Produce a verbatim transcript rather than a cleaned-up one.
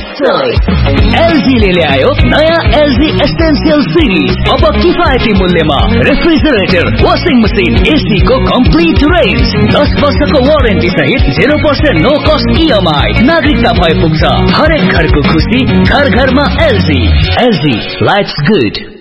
LG ले ले आयो नयाँ एलजी एसेन्शियल सिरिज। अब किफायती मूल्यमा रेफ्रिजरेटर, वाशिङ मसिन, एसी को कम्प्लिट रेन्ज, दस वर्षको वारेन्टी सहित zero percent no cost EMI. नागरिकता भए पुग्छ हरेक घरको खुशी, घर घरमा एलजी। LG lives good.